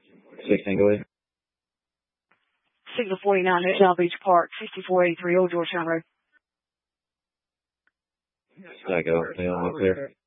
16, go ahead. Signal 49 at South Beach Park, 5483 Old Georgetown Road. Stack up, up there.